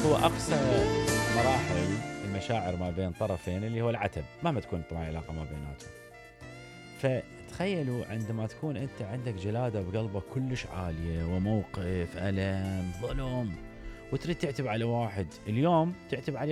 هو أقصى مراحل المشاعر ما بين طرفين اللي هو العتب، مهما تكون طبعا علاقة ما بيناتهم. فتخيلوا عندما تكون أنت عندك جلادة بقلبك كلش عالية وموقف ألم ظلم، وتريد تعتب على واحد، اليوم تعتب عليه